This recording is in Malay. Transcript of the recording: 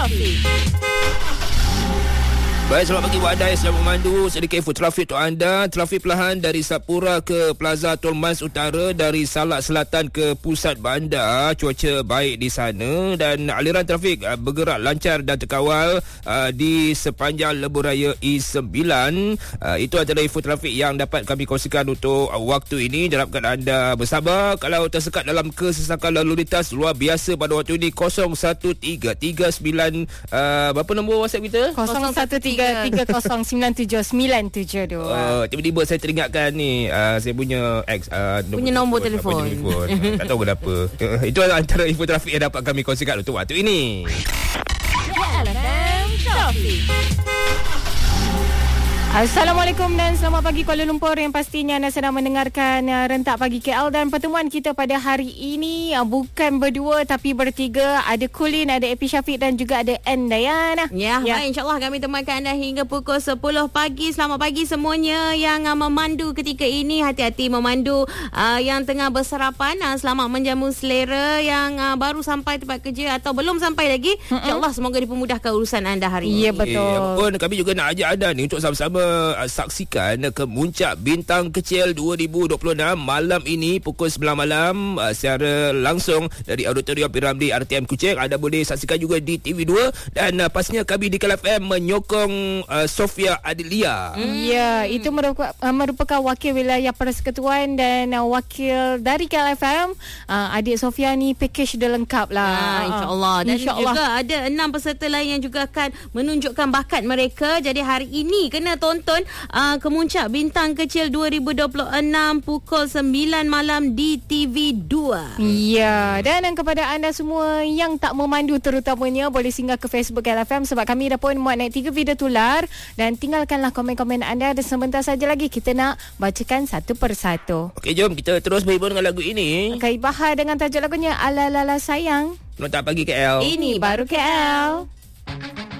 Trafik. Baik, selamat pagi buat anda yang sedang memandu. Sedikit info trafik untuk anda. Trafik perlahan dari Sapura ke Plaza Tolmans Utara, dari Salak Selatan ke pusat bandar. Cuaca baik di sana dan aliran trafik bergerak lancar dan terkawal di sepanjang lebuh raya E9. Itu adalah info trafik yang dapat kami kongsikan untuk waktu ini. Harapkan anda bersabar. Kalau tersekat dalam kesesakan lalu lintas luar biasa pada waktu ini, 013399 berapa nombor WhatsApp kita? 0133097972. Tiba-tiba saya teringatkan ni saya punya punya nombor telefon. Tak tahu kenapa. Itu adalah antara info trafik yang dapat kami kongsikan untuk waktu ini. LFM Trafik. Assalamualaikum dan selamat pagi Kuala Lumpur, yang pastinya anda sedang mendengarkan Rentak Pagi KL, dan pertemuan kita pada hari ini bukan berdua tapi bertiga. Ada Kulin, ada Epi Syafiq dan juga ada N Dayan. Baik, insyaAllah kami temankan anda hingga pukul 10 pagi. Selamat pagi semuanya yang memandu ketika ini. Hati-hati memandu yang tengah bersarapan. Selamat menjamu selera yang baru sampai tempat kerja atau belum sampai lagi. InsyaAllah semoga dipermudahkan urusan anda hari ini. Ya, betul. Kami juga nak ajak anda ni untuk sama-sama saksikan Kemuncak Bintang Kecil 2026 malam ini pukul 9 malam secara langsung dari Auditorium Piramli RTM Kuching. Anda boleh saksikan juga di TV2 dan pastinya kami di KLFM menyokong Sofia Adilia. Ya, itu merupakan wakil wilayah Persekutuan dan wakil dari KLFM. Adik Sofia ni package dia lengkap lah. InsyaAllah. Dan juga ada 6 peserta lain yang juga akan menunjukkan bakat mereka. Jadi hari ini kena tonton Kemuncak Bintang Kecil 2026 pukul 9 malam di TV2. Ya, dan kepada anda semua yang tak memandu terutamanya, boleh singgah ke Facebook LFM sebab kami dah pun muat naik 3 video tular, dan tinggalkanlah komen-komen anda dan sebentar saja lagi kita nak bacakan satu persatu. Okey, jom kita terus berhibur dengan lagu ini. Kak Ibahar dengan tajuk lagunya Ala Lala Sayang. Rentak Pagi KL. Ini baru KL.